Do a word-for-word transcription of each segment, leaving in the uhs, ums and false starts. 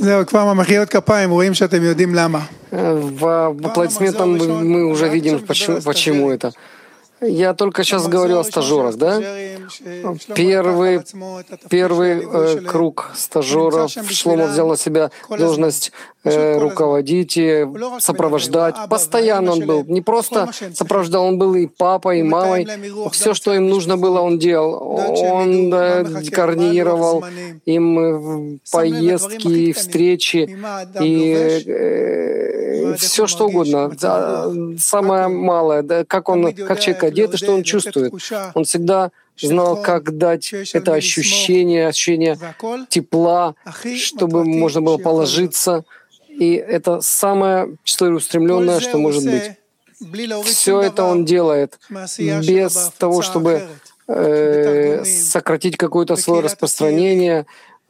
זהו, כבר ממחיאות כפיים, רואים שאתם יודעים למה. В аплодисментах мы уже видим, почему, почему это. Я только сейчас говорю о стажерах, да? Первый, первый э, круг стажеров Шломо взял на себя должность э, руководить, сопровождать. Постоянно он был. Не просто сопровождал, он был и папой, и мамой. Все, что им нужно было, он делал. Он э, координировал им поездки, встречи и э, все, что угодно. Самое малое, да, как он, как человек одет и что он чувствует. Он всегда знал, как дать это ощущение, ощущение тепла, чтобы можно было положиться. И это самое целеустремленное, что может быть. Все это он делает без того, чтобы э, сократить какое-то свое распространение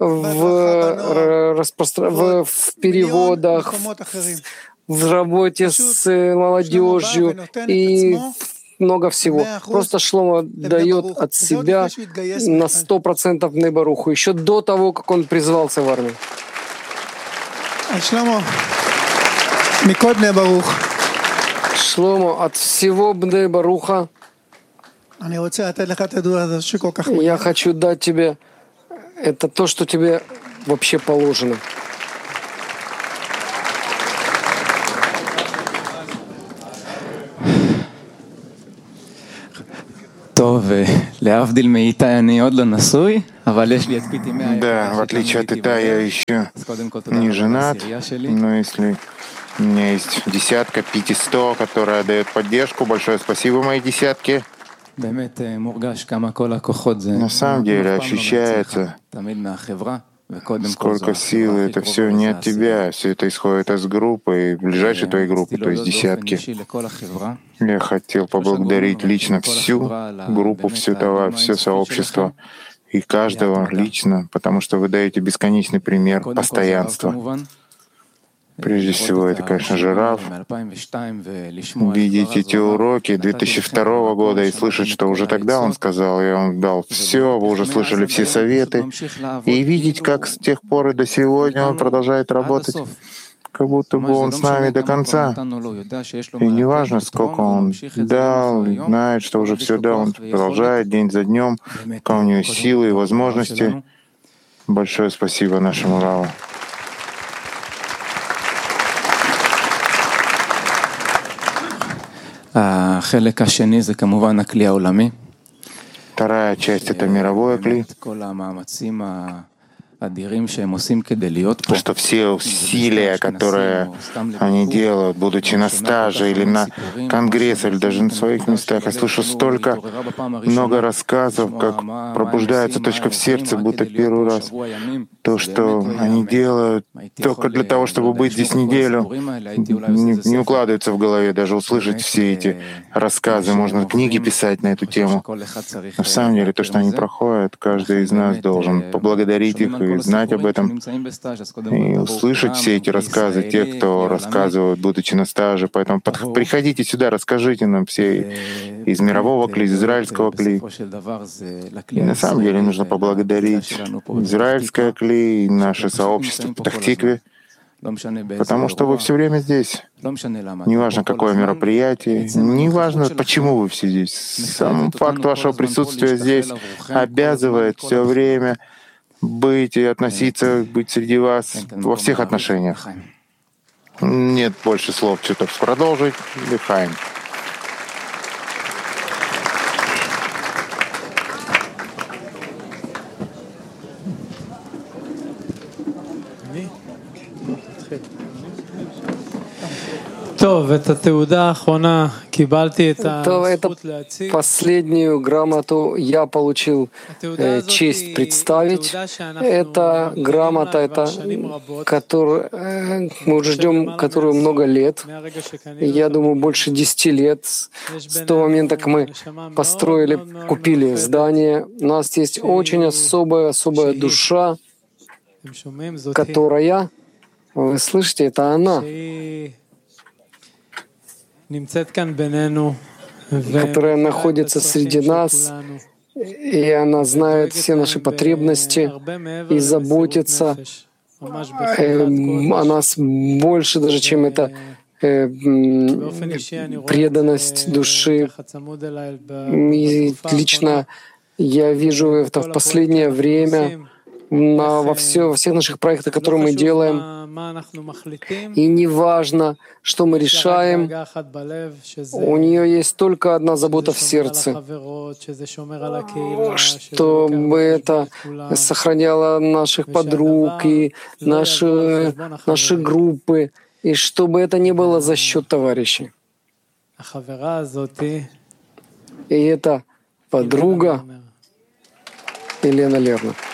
в, распростр... в, в переводах, в, в работе с молодежью и много всего. Просто Шломо дает от себя на сто процентов Бней Баруху, еще до того, как он призвался в армию. Шломо, от всего Бней Баруха я хочу дать тебе это то, что тебе вообще положено. Да, в отличие от Итая, я еще не женат, но если у меня есть десятка, пятисто, которая дает поддержку, большое спасибо моей десятке. На самом деле ощущается, сколько силы, это все не от тебя, все это исходит из группы, ближайшей твоей группы, то есть десятки. Я хотел поблагодарить лично всю группу, всю товар, все сообщество и каждого лично, потому что вы даете бесконечный пример постоянства. Прежде всего, это, конечно же, Рав. Видеть эти уроки две тысячи второго года и слышать, что уже тогда он сказал, и он дал все, вы уже слышали все советы, и видеть, как с тех пор и до сегодня он продолжает работать, как будто бы он с нами до конца. И неважно, сколько он дал, знает, что уже все дал, он продолжает день за днем, пока у него силы и возможности. Большое спасибо нашему Раву. Вторая часть — это мировое кли, что все усилия, которые они делают, будучи на стаже или на конгрессе, или даже на своих местах, я слышу столько много рассказов, как пробуждается точка в сердце, будто первый раз. То, что они делают только для того, чтобы быть здесь неделю, не, не укладывается в голове, даже услышать все эти рассказы. Можно книги писать на эту тему. На самом деле, то, что они проходят, каждый из нас должен поблагодарить их и знать об этом, и услышать все эти рассказы, те, кто рассказывают, будучи на стаже. Поэтому под... приходите сюда, расскажите нам все из мирового кли, из израильского кли. И на самом деле нужно поблагодарить израильское кли и наше сообщество в Петах-Тикве, потому что вы все время здесь. Неважно, какое мероприятие, неважно, почему вы все здесь. Сам факт вашего присутствия здесь обязывает все время быть и относиться, быть среди вас во всех отношениях. Нет больше слов, что-то продолжить. Лихаим. То это последнюю грамоту я получил э, честь представить. Это грамота, это, которую э, мы уже ждем, которую много лет. Я думаю, больше десяти лет. С того момента, как мы построили, купили здание, у нас есть очень особая, особая душа, которая, вы слышите, это она, которая находится среди нас, и она знает все наши потребности и заботится о нас больше даже, чем это преданность души. И лично я вижу это в последнее время на, во, все, во всех наших проектах, которые мы делаем. И не важно, что мы решаем, у нее есть только одна забота в сердце, чтобы это сохраняло наших подруг и наши, наши группы, и чтобы это не было за счет товарищей. И это подруга Елена Лерна.